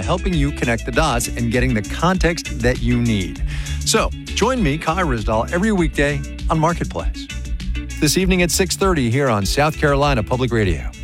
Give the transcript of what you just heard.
helping you connect the dots and getting the context that you need. So, join me, Kai Ryssdal, every weekday on Marketplace. This evening at 6:30 here on South Carolina Public Radio.